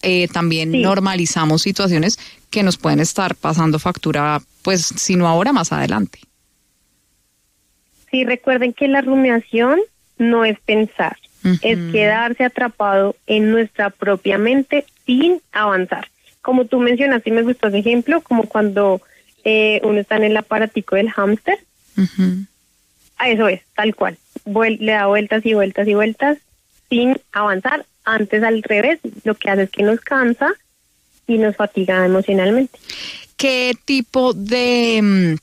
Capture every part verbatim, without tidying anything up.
eh, también sí. normalizamos situaciones que nos pueden estar pasando factura, pues, si no ahora, más adelante. Sí, recuerden que la rumiación no es pensar, uh-huh. es quedarse atrapado en nuestra propia mente sin avanzar. Como tú mencionaste, y me gustó ese ejemplo, como cuando eh, uno está en el aparatico del hámster. Uh-huh. A eso es, tal cual. Vuel- le da vueltas y vueltas y vueltas sin avanzar. Antes, al revés, lo que hace es que nos cansa y nos fatiga emocionalmente. ¿Qué tipo de...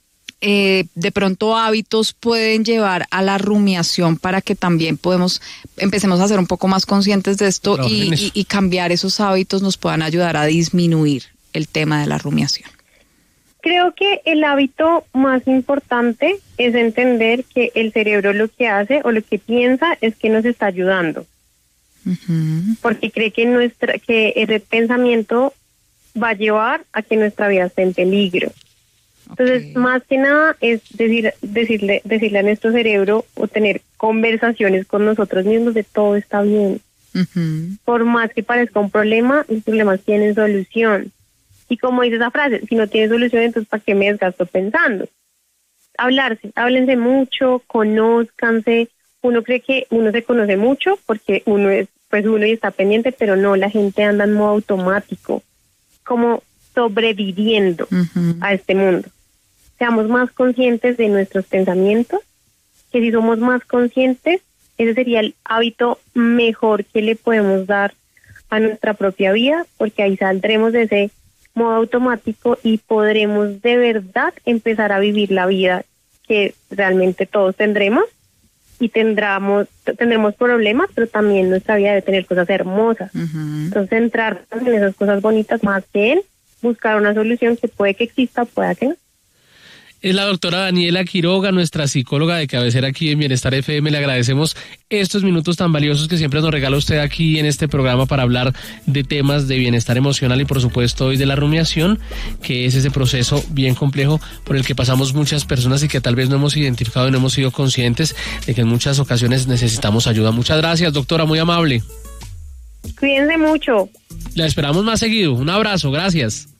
Eh, de pronto hábitos pueden llevar a la rumiación para que también podemos empecemos a ser un poco más conscientes de esto y, y, y cambiar esos hábitos nos puedan ayudar a disminuir el tema de la rumiación? Creo que el hábito más importante es entender que el cerebro lo que hace o lo que piensa es que nos está ayudando. Uh-huh. Porque cree que nuestra que ese pensamiento va a llevar a que nuestra vida esté en peligro. Entonces, okay. más que nada es decir, decirle, decirle a nuestro cerebro o tener conversaciones con nosotros mismos de todo está bien. Uh-huh. Por más que parezca un problema, los problemas tienen solución. Y como dice esa frase, si no tiene solución, entonces ¿para qué me desgasto pensando? Hablarse, háblense mucho, conózcanse. Uno cree que uno se conoce mucho porque uno es, pues uno y está pendiente, pero no, la gente anda en modo automático, como sobreviviendo uh-huh. a este mundo. Seamos más conscientes de nuestros pensamientos, que si somos más conscientes, ese sería el hábito mejor que le podemos dar a nuestra propia vida, porque ahí saldremos de ese modo automático y podremos de verdad empezar a vivir la vida que realmente todos tendremos y tendremos, tendremos problemas, pero también nuestra vida debe tener cosas hermosas. Uh-huh. Entonces, centrarnos en esas cosas bonitas más que en buscar una solución que puede que exista, pueda que no. Es la doctora Daniela Quiroga, nuestra psicóloga de cabecera aquí en Bienestar F M. Le agradecemos estos minutos tan valiosos que siempre nos regala usted aquí en este programa para hablar de temas de bienestar emocional y por supuesto hoy de la rumiación, que es ese proceso bien complejo por el que pasamos muchas personas y que tal vez no hemos identificado y no hemos sido conscientes de que en muchas ocasiones necesitamos ayuda. Muchas gracias, doctora, muy amable. Cuídense mucho. La esperamos más seguido. Un abrazo, gracias.